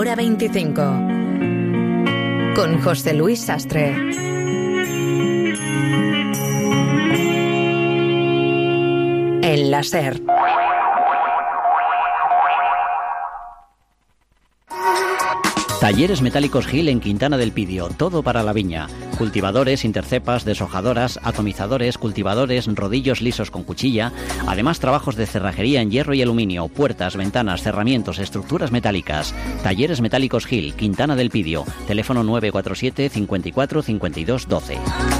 Hora 25. Con José Luis Sastre. El láser. Talleres Metálicos Gil en Quintana del Pidio, todo para la viña. Cultivadores, intercepas, deshojadoras, atomizadores, cultivadores, rodillos lisos con cuchilla. Además, trabajos de cerrajería en hierro y aluminio, puertas, ventanas, cerramientos, estructuras metálicas. Talleres Metálicos Gil, Quintana del Pidio. Teléfono 947 54 52 12.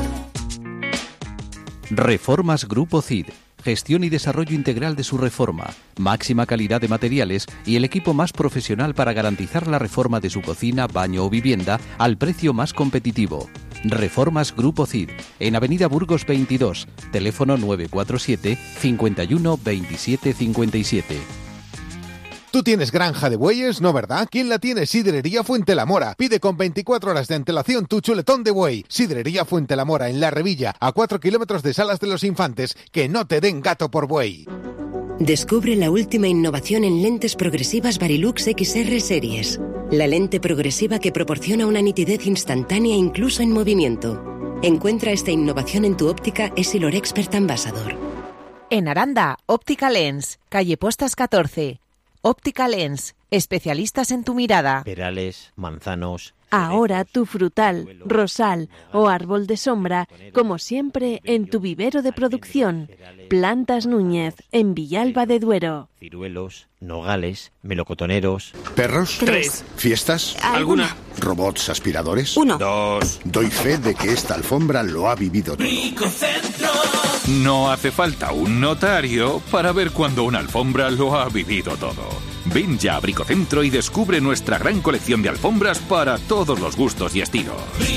Reformas Grupo CID. Gestión y desarrollo integral de su reforma, máxima calidad de materiales y el equipo más profesional para garantizar la reforma de su cocina, baño o vivienda al precio más competitivo. Reformas Grupo CID, en Avenida Burgos 22, teléfono 947 51 27 57. ¿Tú tienes granja de bueyes, no verdad? ¿Quién la tiene? Sidrería Fuente la Mora. Pide con 24 horas de antelación tu chuletón de buey. Sidrería Fuente la Mora, en La Revilla, a 4 kilómetros de Salas de los Infantes. Que no te den gato por buey. Descubre la última innovación en lentes progresivas Varilux XR Series. La lente progresiva que proporciona una nitidez instantánea incluso en movimiento. Encuentra esta innovación en tu óptica Essilor Expert Ambassador. En Aranda, Óptica Lens, calle Postas 14. Óptica Lens, especialistas en tu mirada. Perales, manzanos. Ahora tu frutal, rosal o árbol de sombra, como siempre en tu vivero de producción. Plantas Núñez, en Villalba de Duero. Ciruelos, nogales, melocotoneros. ¿Perros? 3. ¿Fiestas? ¿Alguna? ¿Robots aspiradores? 1. 2. Doy fe de que esta alfombra lo ha vivido todo. Bricocentro. No hace falta un notario para ver cuando una alfombra lo ha vivido todo. Ven ya a Bricocentro y descubre nuestra gran colección de alfombras para todos los gustos y estilos.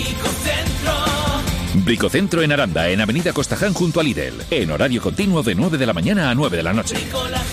Bricocentro en Aranda, en Avenida Costaján junto a Lidl. En horario continuo de 9 de la mañana a 9 de la noche.